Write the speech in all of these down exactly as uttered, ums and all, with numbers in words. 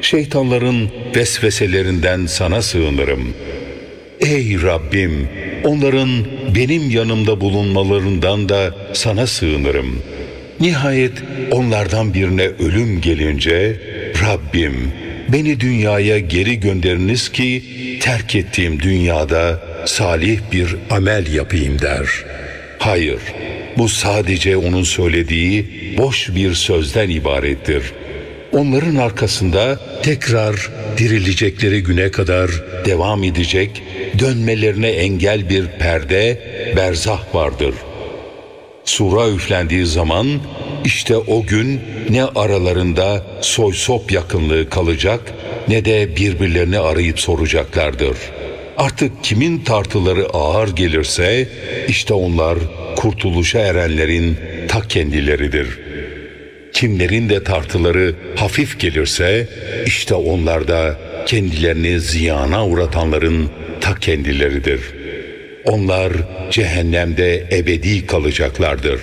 şeytanların vesveselerinden sana sığınırım. Ey Rabbim, onların benim yanımda bulunmalarından da sana sığınırım. Nihayet onlardan birine ölüm gelince, Rabbim beni dünyaya geri gönderiniz ki terk ettiğim dünyada salih bir amel yapayım der. Hayır, bu sadece onun söylediği boş bir sözden ibarettir. Onların arkasında tekrar dirilecekleri güne kadar devam edecek, dönmelerine engel bir perde, berzah vardır. Sura üflendiği zaman işte o gün ne aralarında soy sop yakınlığı kalacak ne de birbirlerini arayıp soracaklardır. Artık kimin tartıları ağır gelirse işte onlar kurtuluşa erenlerin ta kendileridir. Kimlerin de tartıları hafif gelirse işte onlar da kendilerini ziyana uğratanların ta kendileridir. Onlar cehennemde ebedi kalacaklardır.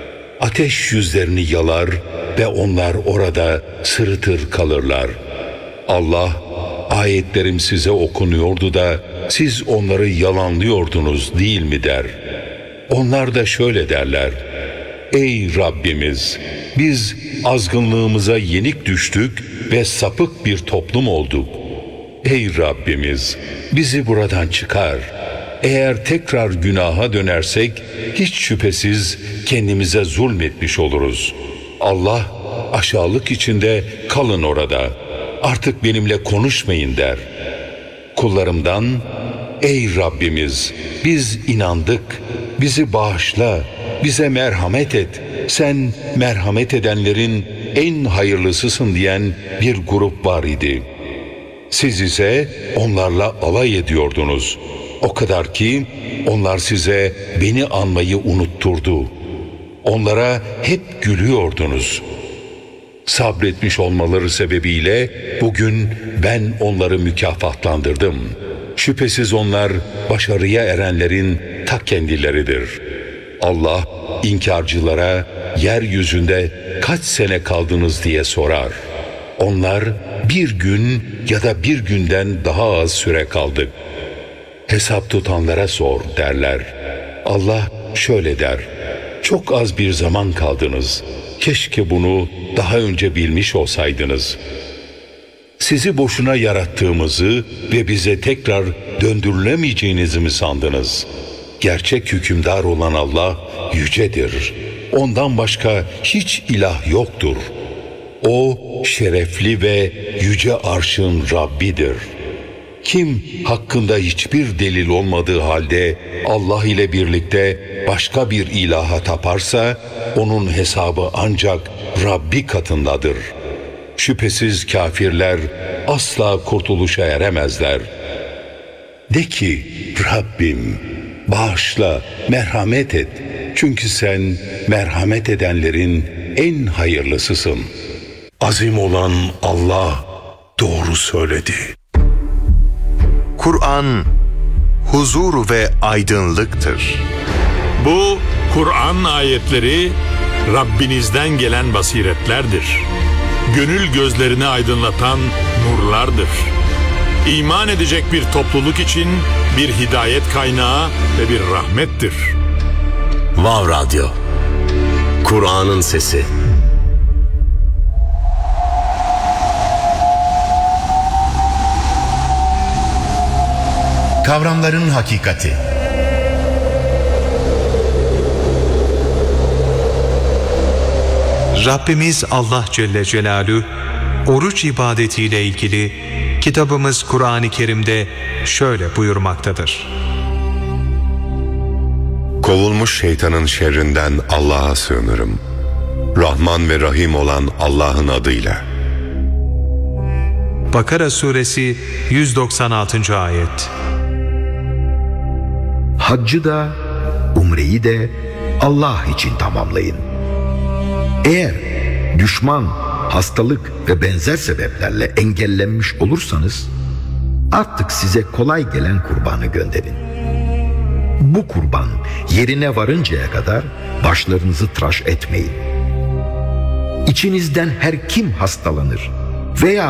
Ateş yüzlerini yalar ve onlar orada sırıtır kalırlar. Allah, ayetlerim size okunuyordu da siz onları yalanlıyordunuz değil mi der. Onlar da şöyle derler: Ey Rabbimiz! Biz azgınlığımıza yenik düştük ve sapık bir toplum olduk. Ey Rabbimiz! Bizi buradan çıkar. Eğer tekrar günaha dönersek hiç şüphesiz kendimize zulmetmiş oluruz. Allah aşağılık içinde kalın orada. Artık benimle konuşmayın der. Kullarımdan, ey Rabbimiz, biz inandık, bizi bağışla, bize merhamet et, sen merhamet edenlerin en hayırlısısın diyen bir grup var idi. Siz ise onlarla alay ediyordunuz. O kadar ki onlar size beni anmayı unutturdu. Onlara hep gülüyordunuz. Sabretmiş olmaları sebebiyle bugün ben onları mükafatlandırdım. Şüphesiz onlar başarıya erenlerin ta kendileridir. Allah inkarcılara yeryüzünde kaç sene kaldınız diye sorar. Onlar bir gün ya da bir günden daha az süre kaldık. Hesap tutanlara sor derler. Allah şöyle der: çok az bir zaman kaldınız. Keşke bunu daha önce bilmiş olsaydınız. Sizi boşuna yarattığımızı ve bize tekrar döndürülemeyeceğinizi mi sandınız? Gerçek hükümdar olan Allah yücedir. Ondan başka hiç ilah yoktur. O şerefli ve yüce arşın Rabbidir. Kim hakkında hiçbir delil olmadığı halde Allah ile birlikte başka bir ilaha taparsa onun hesabı ancak Rabbi katındadır. Şüphesiz kafirler asla kurtuluşa eremezler. De ki Rabbim bağışla, merhamet et. Çünkü sen merhamet edenlerin en hayırlısısın. Azim olan Allah doğru söyledi. Kur'an huzur ve aydınlıktır. Bu Kur'an ayetleri Rabbinizden gelen basiretlerdir. Gönül gözlerini aydınlatan nurlardır. İman edecek bir topluluk için bir hidayet kaynağı ve bir rahmettir. Vav Radyo, Kur'an'ın sesi. Kavramların hakikati. Rabbimiz Allah Celle Celaluhu oruç ibadetiyle ilgili kitabımız Kur'an-ı Kerim'de şöyle buyurmaktadır. Kovulmuş şeytanın şerrinden Allah'a sığınırım. Rahman ve Rahim olan Allah'ın adıyla. Bakara suresi yüz doksan altıncı ayet. Haccı da umreyi de Allah için tamamlayın. Eğer düşman, hastalık ve benzer sebeplerle engellenmiş olursanız artık size kolay gelen kurbanı gönderin. Bu kurban yerine varıncaya kadar başlarınızı tıraş etmeyin. İçinizden her kim hastalanır veya